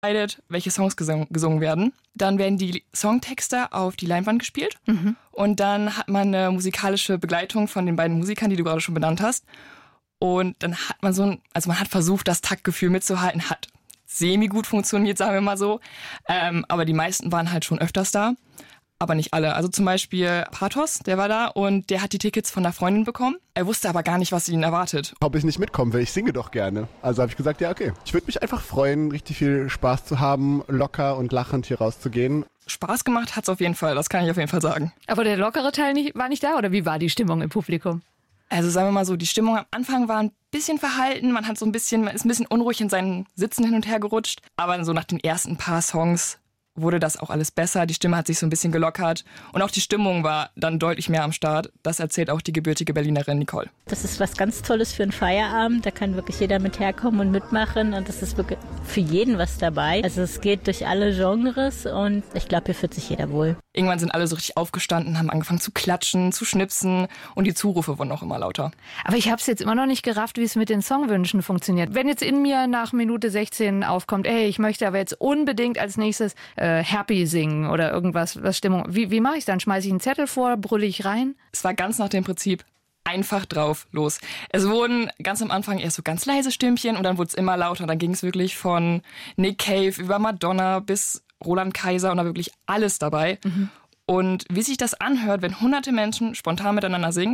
entscheidet, welche Songs gesungen werden. Dann werden die Songtexte auf die Leinwand gespielt. Und dann hat man eine musikalische Begleitung von den beiden Musikern, die du gerade schon benannt hast. Und dann hat man man hat versucht, das Taktgefühl mitzuhalten, hat semi-gut funktioniert, sagen wir mal so. Aber die meisten waren halt schon öfters da. Aber nicht alle. Also zum Beispiel Pathos, der war da und der hat die Tickets von einer Freundin bekommen. Er wusste aber gar nicht, was ihn erwartet. Ob ich nicht mitkommen will, ich singe doch gerne. Also habe ich gesagt, ja okay. Ich würde mich einfach freuen, richtig viel Spaß zu haben, locker und lachend hier rauszugehen. Spaß gemacht hat's auf jeden Fall, das kann ich auf jeden Fall sagen. Aber der lockere Teil war nicht da, oder wie war die Stimmung im Publikum? Also sagen wir mal so, die Stimmung am Anfang war ein bisschen verhalten. Man ist ein bisschen unruhig in seinen Sitzen hin und her gerutscht. Aber so nach den ersten paar Songs wurde das auch alles besser. Die Stimme hat sich so ein bisschen gelockert. Und auch die Stimmung war dann deutlich mehr am Start. Das erzählt auch die gebürtige Berlinerin Nicole. Das ist was ganz Tolles für einen Feierabend. Da kann wirklich jeder mit herkommen und mitmachen. Und das ist wirklich für jeden was dabei. Also es geht durch alle Genres und ich glaube, hier fühlt sich jeder wohl. Irgendwann sind alle so richtig aufgestanden, haben angefangen zu klatschen, zu schnipsen und die Zurufe wurden auch immer lauter. Aber ich habe es jetzt immer noch nicht gerafft, wie es mit den Songwünschen funktioniert. Wenn jetzt in mir nach Minute 16 aufkommt, ich möchte aber jetzt unbedingt als nächstes Happy singen oder irgendwas, was Stimmung. Wie mache ich dann? Schmeiße ich einen Zettel vor, brülle ich rein? Es war ganz nach dem Prinzip einfach drauf, los. Es wurden ganz am Anfang erst so ganz leise Stimmchen und dann wurde es immer lauter. Dann ging es wirklich von Nick Cave über Madonna bis Roland Kaiser und da wirklich alles dabei. Und wie sich das anhört, wenn hunderte Menschen spontan miteinander singen.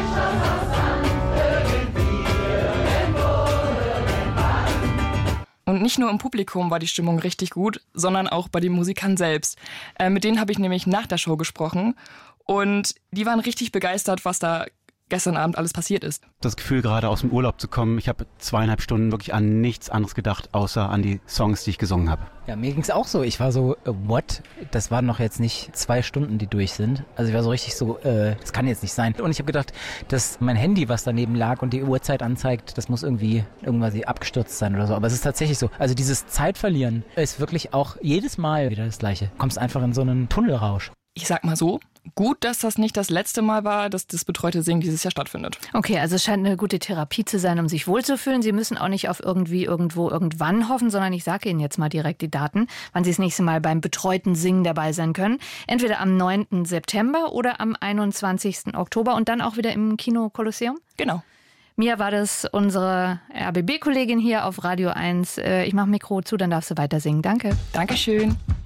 Und nicht nur im Publikum war die Stimmung richtig gut, sondern auch bei den Musikern selbst. Mit denen habe ich nämlich nach der Show gesprochen und die waren richtig begeistert, was da gestern Abend alles passiert ist. Das Gefühl, gerade aus dem Urlaub zu kommen, ich habe 2,5 Stunden wirklich an nichts anderes gedacht, außer an die Songs, die ich gesungen habe. Ja, mir ging's auch so. Ich war so, what? Das waren noch jetzt nicht 2 Stunden, die durch sind. Also ich war so richtig so, das kann jetzt nicht sein. Und ich habe gedacht, dass mein Handy, was daneben lag und die Uhrzeit anzeigt, das muss irgendwann abgestürzt sein oder so. Aber es ist tatsächlich so. Also dieses Zeitverlieren ist wirklich auch jedes Mal wieder das Gleiche. Du kommst einfach in so einen Tunnelrausch. Ich sag mal so, gut, dass das nicht das letzte Mal war, dass das betreute Singen dieses Jahr stattfindet. Okay, also es scheint eine gute Therapie zu sein, um sich wohlzufühlen. Sie müssen auch nicht auf irgendwie, irgendwo, irgendwann hoffen, sondern ich sage Ihnen jetzt mal direkt die Daten, wann Sie das nächste Mal beim betreuten Singen dabei sein können. Entweder am 9. September oder am 21. Oktober und dann auch wieder im Kino Kolosseum? Genau. Mia war das, unsere RBB-Kollegin hier auf Radio 1. Ich mache Mikro zu, dann darfst du weiter singen. Danke. Dankeschön.